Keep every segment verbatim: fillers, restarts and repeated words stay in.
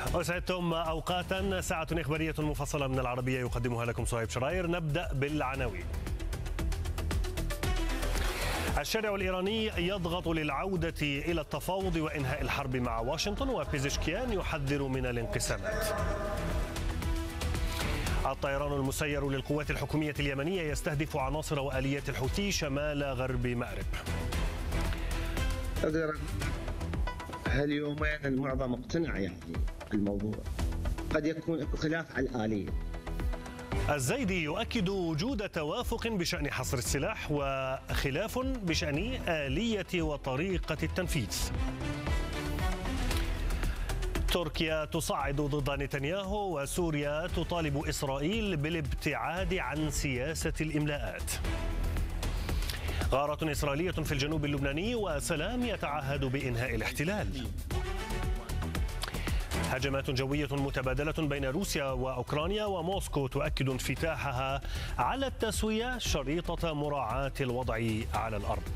أسعدتم أوقاتا. ساعة إخبارية مفصلة من العربية يقدمها لكم صهيب شراير. نبدأ بالعناوين. الشارع الإيراني يضغط للعودة إلى التفاوض وإنهاء الحرب مع واشنطن، وبيزشكيان يحذر من الانقسامات. الطيران المسير للقوات الحكومية اليمنية يستهدف عناصر وآليات الحوثي شمال غرب مأرب. هاليومين المعظم مقتنع يعني الموضوع، قد يكون خلاف على الآلية. الزيدي يؤكد وجود توافق بشأن حصر السلاح وخلاف بشأن آلية وطريقة التنفيذ. تركيا تصعد ضد نتنياهو، وسوريا تطالب إسرائيل بالابتعاد عن سياسة الإملاءات. غارة إسرائيلية في الجنوب اللبناني، وسلام يتعهد بإنهاء الاحتلال. هجمات جوية متبادلة بين روسيا وأوكرانيا، وموسكو تؤكد انفتاحها على التسوية شريطة مراعاة الوضع على الأرض.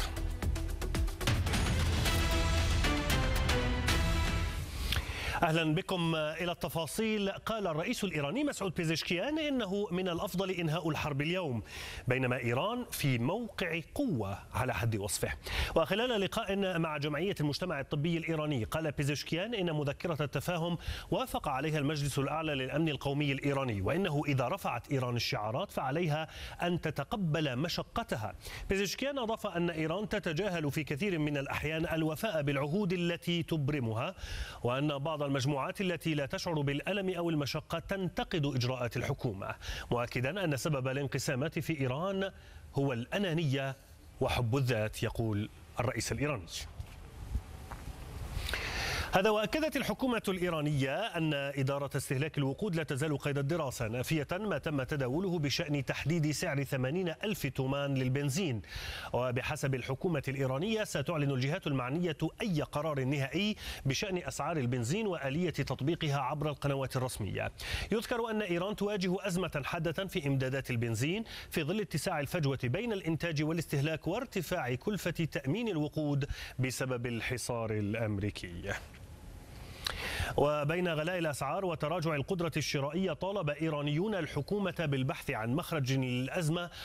أهلا بكم إلى التفاصيل. قال الرئيس الإيراني مسعود بيزشكيان إنه من الأفضل إنهاء الحرب اليوم، بينما إيران في موقع قوة على حد وصفه. وخلال لقاء مع جمعية المجتمع الطبي الإيراني، قال بيزشكيان إن مذكرة التفاهم وافق عليها المجلس الأعلى للأمن القومي الإيراني، وإنه إذا رفعت إيران الشعارات فعليها أن تتقبل مشقتها. بيزشكيان أضاف أن إيران تتجاهل في كثير من الأحيان الوفاء بالعهود التي تبرمها، وأن بعض المجموعات التي لا تشعر بالألم أو المشقة تنتقد إجراءات الحكومة، مؤكدا أن سبب الانقسامات في إيران هو الأنانية وحب الذات، يقول الرئيس الإيراني. هذا. وأكدت الحكومة الإيرانية أن إدارة استهلاك الوقود لا تزال قيد الدراسة، نافية ما تم تداوله بشأن تحديد سعر ثمانين ألف تومان للبنزين. وبحسب الحكومة الإيرانية ستعلن الجهات المعنية أي قرار نهائي بشأن أسعار البنزين وآلية تطبيقها عبر القنوات الرسمية. يذكر أن إيران تواجه أزمة حادة في إمدادات البنزين في ظل اتساع الفجوة بين الإنتاج والاستهلاك وارتفاع كلفة تأمين الوقود بسبب الحصار الأمريكي. وبين غلاء الأسعار وتراجع القدرة الشرائية، طالب إيرانيون الحكومة بالبحث عن مخرج للأزمة